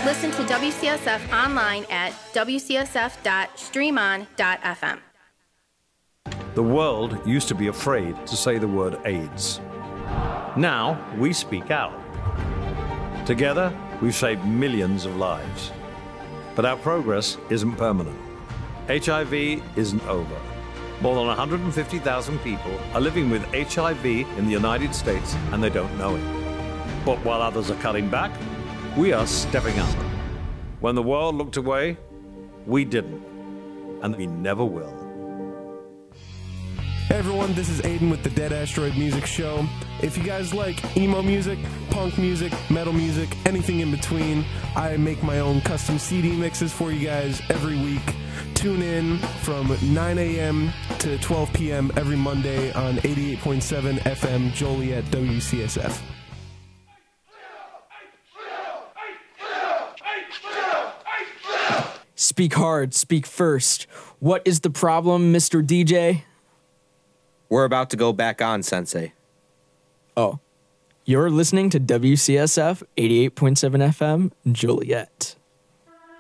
Listen to WCSF online at wcsf.streamon.fm. The world used to be afraid to say the word AIDS. Now we speak out. Together, we've saved millions of lives. But our progress isn't permanent. HIV isn't over. More than 150,000 people are living with HIV in the United States and they don't know it. But while others are cutting back, we are stepping up. When the world looked away, we didn't. And we never will. Hey everyone, this is Aiden with the Dead Asteroid Music Show. If you guys like emo music, punk music, metal music, anything in between, I make my own custom CD mixes for you guys every week. Tune in from 9 a.m. to 12 p.m. every Monday on 88.7 FM Joliet WCSF. Speak hard, speak first. What is the problem, Mr. DJ? We're about to go back on, Sensei. Oh, you're listening to WCSF 88.7 FM Joliet.